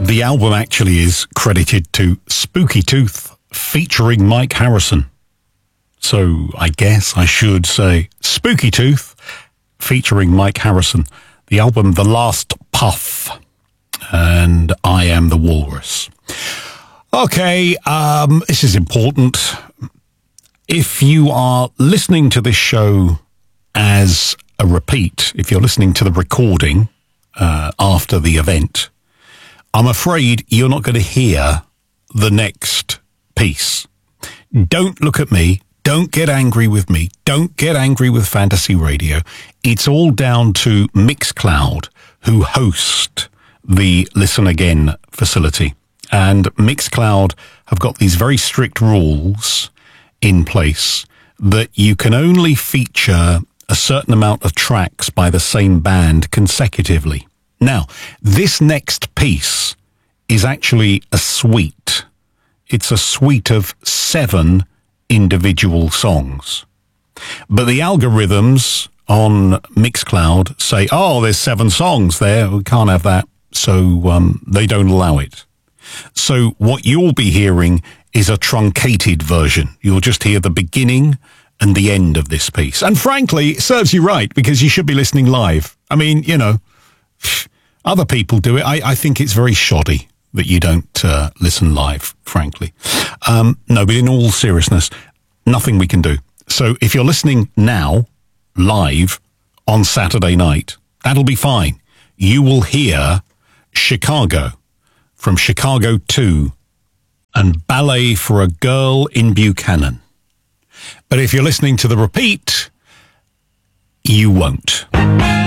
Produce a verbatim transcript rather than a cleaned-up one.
the album actually is credited to Spooky Tooth featuring Mike Harrison. So I guess I should say Spooky Tooth featuring Mike Harrison. The album The Last Puff, and I Am the Walrus. Okay, um, this is important. If you are listening to this show as a repeat, if you're listening to the recording uh, after the event, I'm afraid you're not going to hear the next piece. Don't look at me. Don't get angry with me. Don't get angry with Fantasy Radio. It's all down to Mixcloud, who host the Listen Again facility. And Mixcloud have got these very strict rules in place that you can only feature a certain amount of tracks by the same band consecutively. Now, this next piece is actually a suite. It's a suite of seven individual songs. But the algorithms on Mixcloud say, oh, there's seven songs there. We can't have that. So um, they don't allow it. So what you'll be hearing is a truncated version. You'll just hear the beginning and the end of this piece. And frankly, it serves you right, because you should be listening live. I mean, you know, other people do it. I, I think it's very shoddy that you don't uh, listen live, frankly. Um, no, but in all seriousness, nothing we can do. So if you're listening now, live, on Saturday night, that'll be fine. You will hear Chicago from Chicago two and Ballet for a Girl in Buchanan. But if you're listening to the repeat, you won't.